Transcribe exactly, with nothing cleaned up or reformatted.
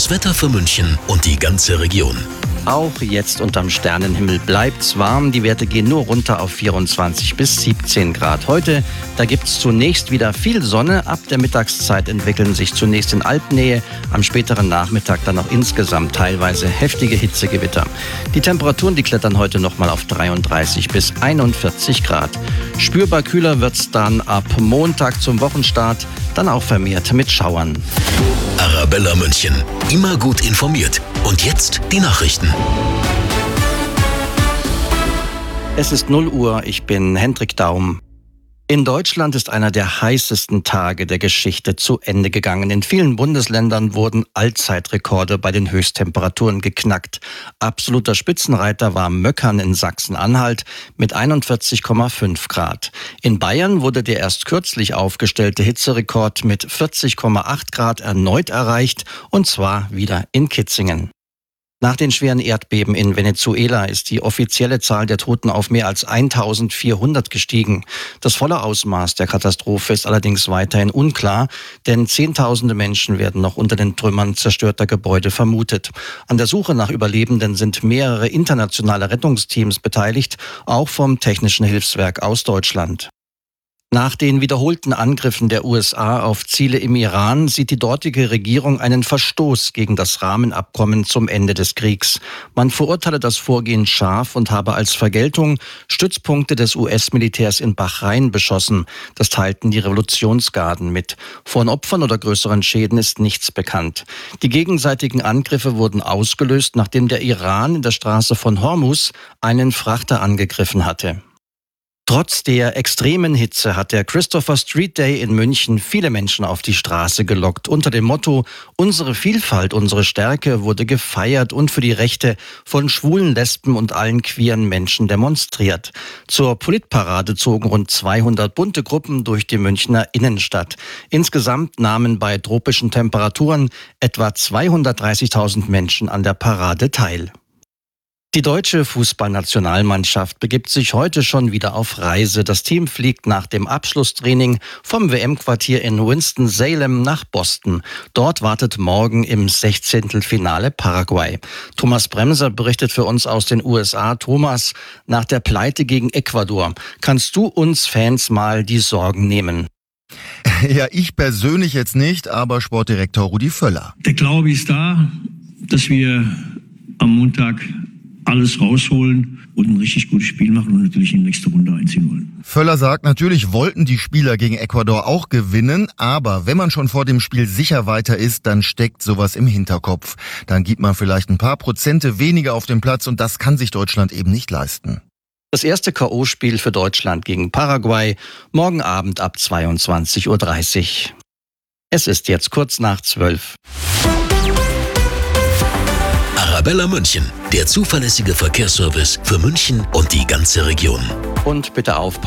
Das Wetter für München und die ganze Region. Auch jetzt unterm Sternenhimmel bleibt's warm. Die Werte gehen nur runter auf vierundzwanzig bis siebzehn Grad. Heute, da gibt's zunächst wieder viel Sonne. Ab der Mittagszeit entwickeln sich zunächst in Alpnähe, am späteren Nachmittag dann auch insgesamt teilweise heftige Hitzegewitter. Die Temperaturen, die klettern heute nochmal auf dreiunddreißig bis einundvierzig Grad. Spürbar kühler wird's dann ab Montag zum Wochenstart, dann auch vermehrt mit Schauern. Arabella München, immer gut informiert. Und jetzt die Nachrichten. Es ist null Uhr, ich bin Hendrik Daum. In Deutschland ist einer der heißesten Tage der Geschichte zu Ende gegangen. In vielen Bundesländern wurden Allzeitrekorde bei den Höchsttemperaturen geknackt. Absoluter Spitzenreiter war Möckern in Sachsen-Anhalt mit einundvierzig Komma fünf Grad. In Bayern wurde der erst kürzlich aufgestellte Hitzerekord mit vierzig Komma acht Grad erneut erreicht, und zwar wieder in Kitzingen. Nach den schweren Erdbeben in Venezuela ist die offizielle Zahl der Toten auf mehr als eintausendvierhundert gestiegen. Das volle Ausmaß der Katastrophe ist allerdings weiterhin unklar, denn Zehntausende Menschen werden noch unter den Trümmern zerstörter Gebäude vermutet. An der Suche nach Überlebenden sind mehrere internationale Rettungsteams beteiligt, auch vom Technischen Hilfswerk aus Deutschland. Nach den wiederholten Angriffen der U S A auf Ziele im Iran sieht die dortige Regierung einen Verstoß gegen das Rahmenabkommen zum Ende des Kriegs. Man verurteile das Vorgehen scharf und habe als Vergeltung Stützpunkte des U S-Militärs in Bahrain beschossen. Das teilten die Revolutionsgarden mit. Von Opfern oder größeren Schäden ist nichts bekannt. Die gegenseitigen Angriffe wurden ausgelöst, nachdem der Iran in der Straße von Hormuz einen Frachter angegriffen hatte. Trotz der extremen Hitze hat der Christopher Street Day in München viele Menschen auf die Straße gelockt. Unter dem Motto "Unsere Vielfalt, unsere Stärke" wurde gefeiert und für die Rechte von Schwulen, Lesben und allen queeren Menschen demonstriert. Zur Politparade zogen rund zweihundert bunte Gruppen durch die Münchner Innenstadt. Insgesamt nahmen bei tropischen Temperaturen etwa zweihundertdreißigtausend Menschen an der Parade teil. Die deutsche Fußballnationalmannschaft begibt sich heute schon wieder auf Reise. Das Team fliegt nach dem Abschlusstraining vom W M-Quartier in Winston-Salem nach Boston. Dort wartet morgen im Sechzehntelfinale Paraguay. Thomas Bremser berichtet für uns aus den U S A. Thomas, nach der Pleite gegen Ecuador, kannst du uns Fans mal die Sorgen nehmen? Ja, ich persönlich jetzt nicht, aber Sportdirektor Rudi Völler. Der Glaube ist da, dass wir am Montag alles rausholen und ein richtig gutes Spiel machen und natürlich in die nächste Runde einziehen wollen. Völler sagt, natürlich wollten die Spieler gegen Ecuador auch gewinnen, aber wenn man schon vor dem Spiel sicher weiter ist, dann steckt sowas im Hinterkopf. Dann gibt man vielleicht ein paar Prozente weniger auf dem Platz und das kann sich Deutschland eben nicht leisten. Das erste K O-Spiel für Deutschland gegen Paraguay morgen Abend ab zweiundzwanzig Uhr dreißig. Es ist jetzt kurz nach zwölf. Arabella München, der zuverlässige Verkehrsservice für München und die ganze Region. Und bitte aufpassen.